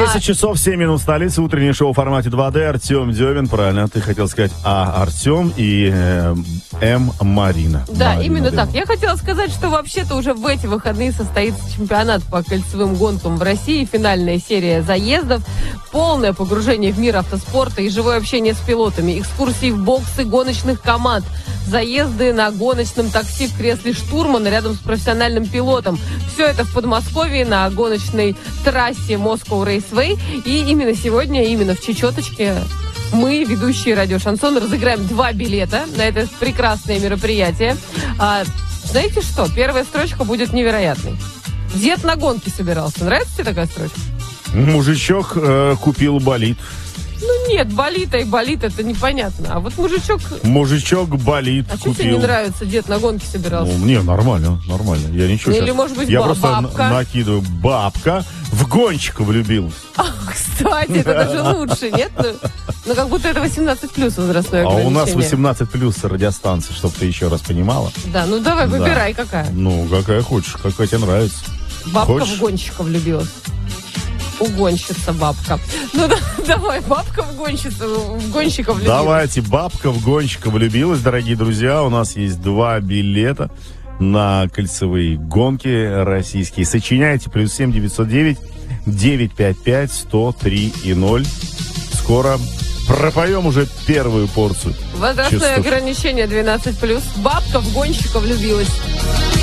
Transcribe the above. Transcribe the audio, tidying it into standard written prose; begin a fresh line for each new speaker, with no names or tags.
10 часов 7 минут, столица, утреннее шоу в формате 2D. Артем Демин, правильно, ты хотел сказать Артем и Марина.
Да,
Марина
именно
Демин.
так. Я хотела сказать, что вообще-то уже в эти выходные состоится чемпионат по кольцевым гонкам в России, финальная серия заездов, полное погружение в мир автоспорта и живое общение с пилотами, экскурсии в боксы гоночных команд, заезды на гоночном такси в кресле штурмана рядом с профессиональным пилотом. Все это в Подмосковье на гоночной трассе Moscow Raceway. И именно сегодня, именно в Чечеточке мы, ведущие радио Шансон, разыграем 2 билета на это прекрасное мероприятие. Знаете что? Первая строчка будет невероятной. Дед на гонке собирался. Нравится тебе такая строчка?
Мужичок купил болид.
Ну нет, болит и болит, это непонятно. А вот
Мужичок болид
А
купил.
что тебе не нравится? Дед на гонке собирался.
Ну, мне нормально. Я ничего
Или,
сейчас.
может быть,
я просто
бабка.
накидываю. Бабка в гонщика влюбилась.
Кстати, это даже лучше, нет? Ну, как будто это 18+ возрастное
А
ограничение.
у нас 18+ радиостанция, чтобы ты еще раз понимала.
Да, ну давай, выбирай, какая.
Ну, какая хочешь, какая тебе нравится.
Бабка
Хочешь?
в гонщика влюбилась. Угонщица бабка. Ну да, давай, бабка в гонщика влюбилась.
Давайте, бабка в гонщика влюбилась, дорогие друзья. У нас есть 2 билета на кольцевые гонки российские. Сочиняйте, +7 909 955 103 и 0. Скоро пропоем уже первую порцию.
Возрастное
частот.
ограничение 12+. Бабка в гонщика влюбилась.